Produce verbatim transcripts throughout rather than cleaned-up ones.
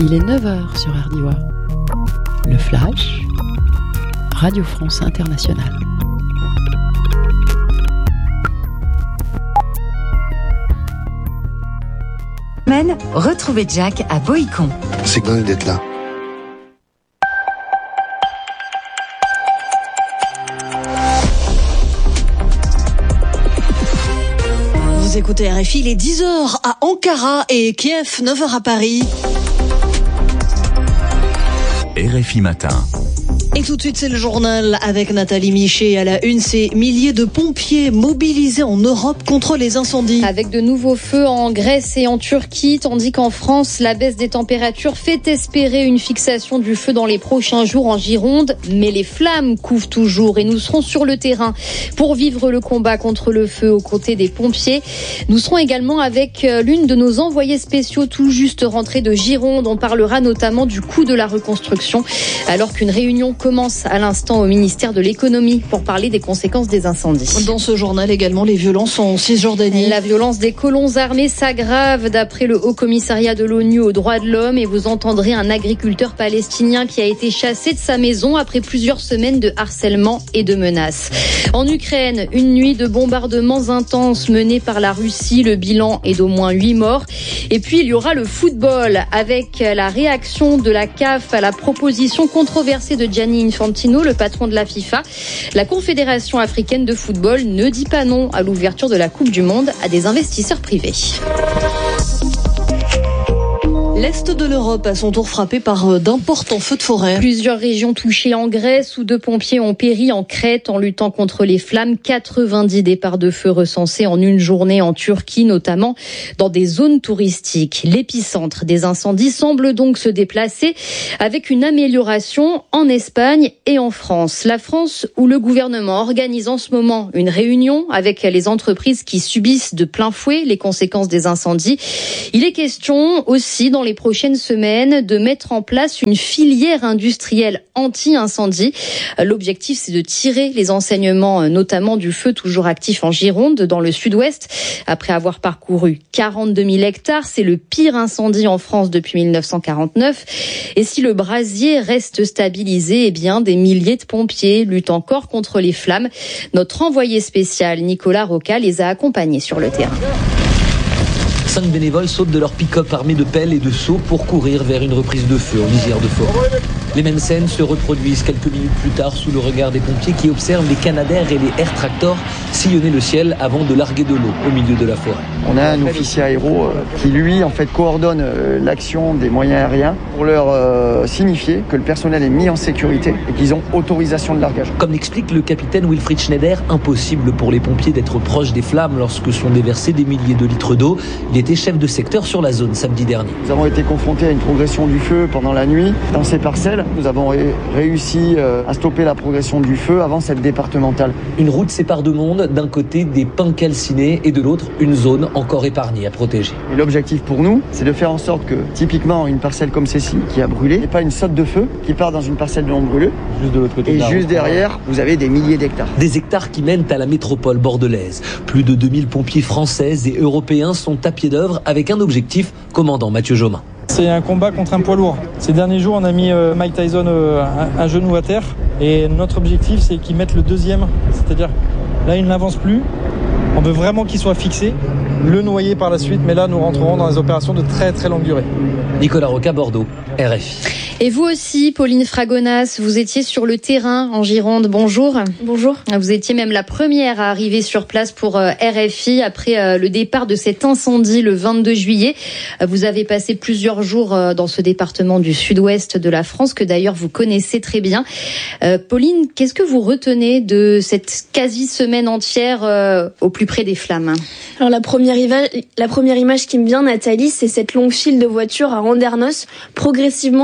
Il est neuf heures sur R D I O A. Le Flash, Radio France Internationale. Retrouvez Jack à Boïcon. C'est dingue d'être là. Vous écoutez R F I, il est dix heures à Ankara et Kiev, neuf heures à Paris. R F I Matin. Et tout de suite, c'est le journal avec Nathalie Miché. À la une, ces milliers de pompiers mobilisés en Europe contre les incendies. Avec de nouveaux feux en Grèce et en Turquie, tandis qu'en France, la baisse des températures fait espérer une fixation du feu dans les prochains jours en Gironde. Mais les flammes couvent toujours et nous serons sur le terrain pour vivre le combat contre le feu aux côtés des pompiers. Nous serons également avec l'une de nos envoyés spéciaux tout juste rentrés de Gironde. On parlera notamment du coût de la reconstruction alors qu'une réunion commence à l'instant au ministère de l'économie pour parler des conséquences des incendies. Dans ce journal également, les violences en Cisjordanie. La violence des colons armés s'aggrave d'après le Haut Commissariat de l'ONU aux droits de l'homme et vous entendrez un agriculteur palestinien qui a été chassé de sa maison après plusieurs semaines de harcèlement et de menaces. En Ukraine, une nuit de bombardements intenses menés par la Russie. Le bilan est d'au moins huit morts. Et puis il y aura le football avec la réaction de la C A F à la proposition controversée de Gianni Infantino, le patron de la FIFA. La Confédération africaine de football ne dit pas non à l'ouverture de la Coupe du Monde à des investisseurs privés. L'Est de l'Europe à son tour frappé par d'importants feux de forêt. Plusieurs régions touchées en Grèce où deux pompiers ont péri en Crète en luttant contre les flammes. quatre-vingt-dix départs de feu recensés en une journée en Turquie, notamment dans des zones touristiques. L'épicentre des incendies semble donc se déplacer avec une amélioration en Espagne et en France. La France où le gouvernement organise en ce moment une réunion avec les entreprises qui subissent de plein fouet les conséquences des incendies. Il est question aussi dans les prochaines semaines de mettre en place une filière industrielle anti-incendie. L'objectif, c'est de tirer les enseignements, notamment du feu toujours actif en Gironde, dans le sud-ouest. Après avoir parcouru quarante-deux mille hectares, c'est le pire incendie en France depuis mille neuf cent quarante-neuf. Et si le brasier reste stabilisé, eh bien, des milliers de pompiers luttent encore contre les flammes. Notre envoyé spécial, Nicolas Roca, les a accompagnés sur le terrain. Cinq bénévoles sautent de leur pick-up armés de pelles et de seaux pour courir vers une reprise de feu en lisière de forêt. Les mêmes scènes se reproduisent quelques minutes plus tard sous le regard des pompiers qui observent les Canadair et les Air Tractor sillonner le ciel avant de larguer de l'eau au milieu de la forêt. On a un officier aéro qui lui en fait coordonne l'action des moyens aériens pour leur euh, signifier que le personnel est mis en sécurité et qu'ils ont autorisation de largage. Comme l'explique le capitaine Wilfried Schneider, impossible pour les pompiers d'être proches des flammes lorsque sont déversés des milliers de litres d'eau. Il était chef de secteur sur la zone samedi dernier. Nous avons été confrontés à une progression du feu pendant la nuit dans ces parcelles. Nous avons ré- réussi euh, à stopper la progression du feu avant cette départementale. Une route sépare deux mondes, d'un côté des pins calcinés et de l'autre une zone encore épargnée à protéger. Et l'objectif pour nous, c'est de faire en sorte que typiquement une parcelle comme celle-ci qui a brûlé, et pas une saute de feu qui part dans une parcelle de non brûlée. Juste de l'autre côté. Et de juste derrière, vous avez des milliers d'hectares. Des hectares qui mènent à la métropole bordelaise. Plus de deux mille pompiers français et européens sont à pied d'œuvre avec un objectif, commandant Mathieu Jomain. C'est un combat contre un poids lourd. Ces derniers jours, on a mis euh, Mike Tyson euh, un, un genou à terre. Et notre objectif, c'est qu'il mette le deuxième. C'est-à-dire, là, il n'avance plus. On veut vraiment qu'il soit fixé, le noyer par la suite. Mais là, nous rentrerons dans des opérations de très, très longue durée. Nicolas Roca, Bordeaux, R F I. Et vous aussi, Pauline Fragonas, vous étiez sur le terrain en Gironde. Bonjour. Bonjour. Vous étiez même la première à arriver sur place pour R F I après le départ de cet incendie le vingt-deux juillet. Vous avez passé plusieurs jours dans ce département du sud-ouest de la France que d'ailleurs vous connaissez très bien. Euh, Pauline, qu'est-ce que vous retenez de cette quasi-semaine entière au plus près des flammes ? Alors la première, image, la première image qui me vient, Nathalie, c'est cette longue file de voitures à Andernos, progressivement submergée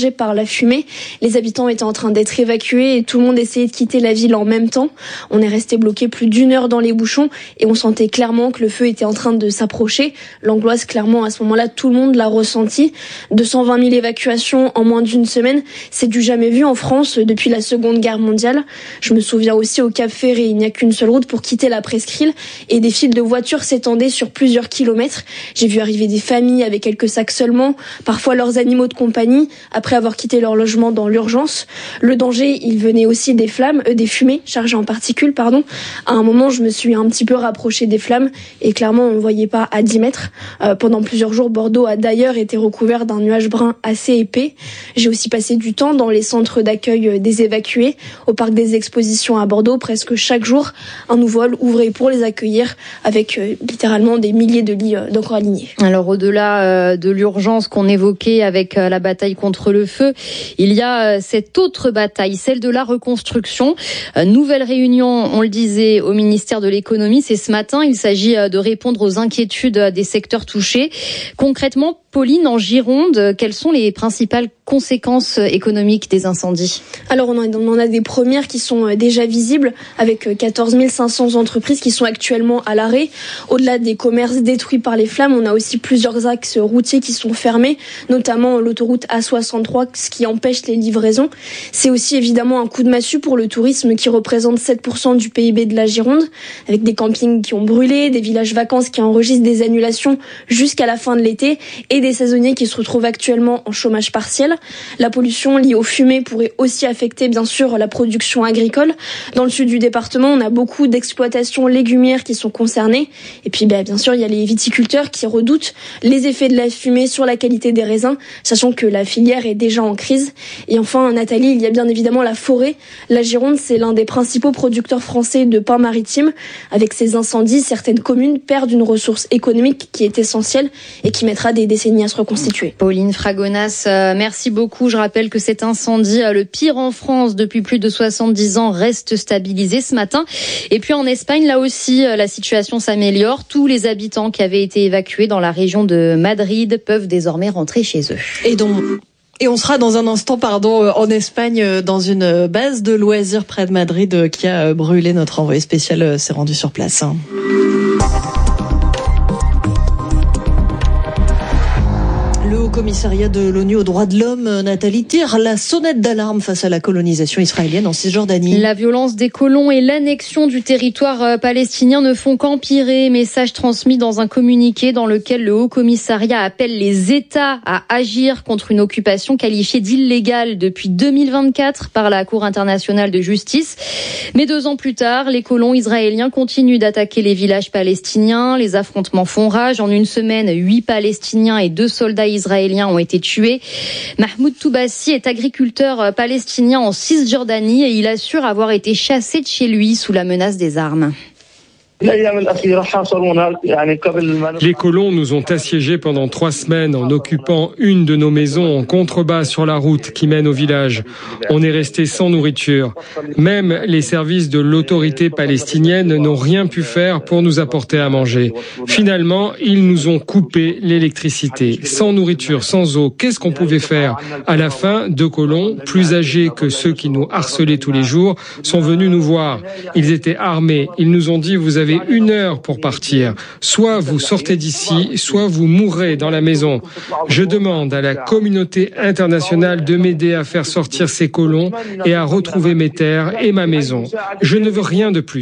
submergés par la fumée. Les habitants étaient en train d'être évacués et tout le monde essayait de quitter la ville en même temps. On est resté bloqué plus d'une heure dans les bouchons et on sentait clairement que le feu était en train de s'approcher. L'angoisse, clairement, à ce moment-là, tout le monde l'a ressenti. deux cent vingt mille évacuations en moins d'une semaine, c'est du jamais vu en France depuis la Seconde Guerre mondiale. Je me souviens aussi au Cap Ferré, il n'y a qu'une seule route pour quitter la presqu'île et des files de voitures s'étendaient sur plusieurs kilomètres. J'ai vu arriver des familles avec quelques sacs seulement, parfois leurs animaux de compagnie, après avoir quitté leur logement dans l'urgence. Le danger, il venait aussi des flammes, euh, des fumées chargées en particules, pardon. À un moment, je me suis un petit peu rapprochée des flammes et clairement, on ne voyait pas à dix mètres. Euh, pendant plusieurs jours, Bordeaux a d'ailleurs été recouvert d'un nuage brun assez épais. J'ai aussi passé du temps dans les centres d'accueil des évacués, au parc des expositions à Bordeaux. Presque chaque jour, un nouveau hall ouvrait pour les accueillir avec euh, littéralement des milliers de lits euh, d'encore alignés. Alors au-delà euh, de l'urgence qu'on évoquait avec euh, la bataille contre le feu, il y a euh, cette autre bataille, celle de la reconstruction. Euh, nouvelle réunion, on le disait, au ministère de l'économie, c'est ce matin. Il s'agit euh, de répondre aux inquiétudes euh, des secteurs touchés. Concrètement, Pauline, en Gironde, quelles sont les principales conséquences économiques des incendies ? Alors on en a des premières qui sont déjà visibles avec quatorze mille cinq cents entreprises qui sont actuellement à l'arrêt. Au-delà des commerces détruits par les flammes, on a aussi plusieurs axes routiers qui sont fermés, notamment l'autoroute A soixante-trois, ce qui empêche les livraisons. C'est aussi évidemment un coup de massue pour le tourisme qui représente sept pour cent du P I B de la Gironde, avec des campings qui ont brûlé, des villages vacances qui enregistrent des annulations jusqu'à la fin de l'été et des saisonniers qui se retrouvent actuellement en chômage partiel. La pollution liée aux fumées pourrait aussi affecter bien sûr la production agricole. Dans le sud du département, on a beaucoup d'exploitations légumières qui sont concernées. Et puis ben, bien sûr, il y a les viticulteurs qui redoutent les effets de la fumée sur la qualité des raisins, sachant que la filière est déjà en crise. Et enfin, Nathalie, il y a bien évidemment la forêt. La Gironde, c'est l'un des principaux producteurs français de pain maritime. Avec ces incendies, certaines communes perdent une ressource économique qui est essentielle et qui mettra des décennies à se reconstituer. Pauline Fragonas, euh, merci beaucoup. Je rappelle que cet incendie, euh, le pire en France depuis plus de soixante-dix ans, reste stabilisé ce matin. Et puis en Espagne, là aussi, euh, la situation s'améliore. Tous les habitants qui avaient été évacués dans la région de Madrid peuvent désormais rentrer chez eux. Et donc... Et on sera dans un instant, pardon, en Espagne, dans une base de loisirs près de Madrid qui a brûlé. Notre envoyé spécial s'est rendu sur place. Le Haut-Commissariat de l'ONU aux droits de l'homme, Nathalie, tire la sonnette d'alarme face à la colonisation israélienne en Cisjordanie. La violence des colons et l'annexion du territoire palestinien ne font qu'empirer. Message transmis dans un communiqué dans lequel le Haut-Commissariat appelle les États à agir contre une occupation qualifiée d'illégale depuis deux mille vingt-quatre par la Cour internationale de justice. Mais deux ans plus tard, les colons israéliens continuent d'attaquer les villages palestiniens. Les affrontements font rage. En une semaine, huit Palestiniens et deux soldats israéliens ont été tués. Mahmoud Toubassi est agriculteur palestinien en Cisjordanie et il assure avoir été chassé de chez lui sous la menace des armes. Les colons nous ont assiégés pendant trois semaines en occupant une de nos maisons en contrebas sur la route qui mène au village. On est resté sans nourriture. Même les services de l'autorité palestinienne n'ont rien pu faire pour nous apporter à manger. Finalement, ils nous ont coupé l'électricité. Sans nourriture, sans eau, qu'est-ce qu'on pouvait faire ? À la fin, deux colons, plus âgés que ceux qui nous harcelaient tous les jours, sont venus nous voir. Ils étaient armés. Ils nous ont dit « Vous avez une heure pour partir. Soit vous sortez d'ici, soit vous mourrez dans la maison. Je demande à la communauté internationale de m'aider à faire sortir ces colons et à retrouver mes terres et ma maison. Je ne veux rien de plus. »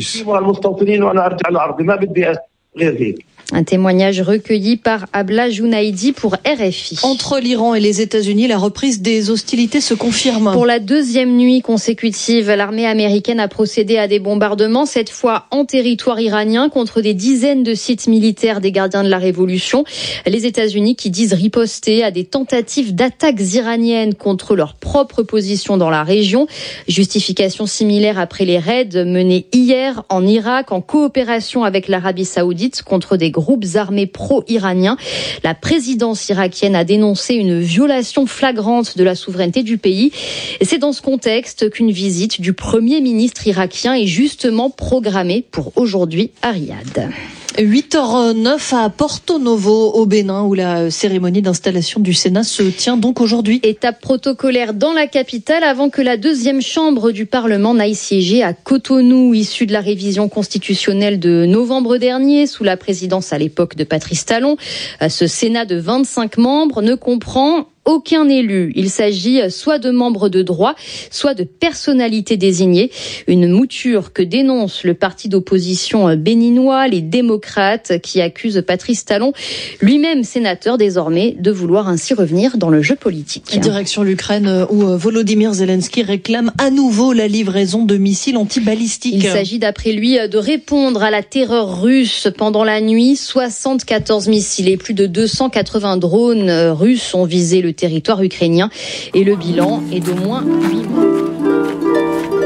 Un témoignage recueilli par Abla Jounaidi pour R F I. Entre l'Iran et les États-Unis, la reprise des hostilités se confirme. Pour la deuxième nuit consécutive, l'armée américaine a procédé à des bombardements, cette fois en territoire iranien, contre des dizaines de sites militaires des gardiens de la Révolution. Les États-Unis qui disent riposter à des tentatives d'attaques iraniennes contre leur propre position dans la région. Justification similaire après les raids menés hier en Irak en coopération avec l'Arabie Saoudite contre des groupes armés pro-iraniens. La présidence irakienne a dénoncé une violation flagrante de la souveraineté du pays. Et c'est dans ce contexte qu'une visite du Premier ministre irakien est justement programmée pour aujourd'hui à Riyad. huit heures neuf à Porto Novo au Bénin où la cérémonie d'installation du Sénat se tient donc aujourd'hui. Étape protocolaire dans la capitale avant que la deuxième chambre du Parlement n'aille siéger à Cotonou, issue de la révision constitutionnelle de novembre dernier sous la présidence à l'époque de Patrice Talon. Ce Sénat de vingt-cinq membres ne comprend aucun élu. Il s'agit soit de membres de droit, soit de personnalités désignées. Une mouture que dénonce le parti d'opposition béninois, les démocrates, qui accuse Patrice Talon, lui-même sénateur désormais, de vouloir ainsi revenir dans le jeu politique. Direction l'Ukraine où Volodymyr Zelensky réclame à nouveau la livraison de missiles antibalistiques. Il s'agit d'après lui de répondre à la terreur russe pendant la nuit. soixante-quatorze missiles et plus de deux cent quatre-vingts drones russes ont visé le territoire ukrainien et le bilan est d'au moins huit morts.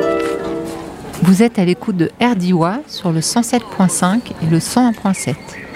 Vous êtes à l'écoute de R D I W A sur le cent sept virgule cinq et le cent un virgule sept.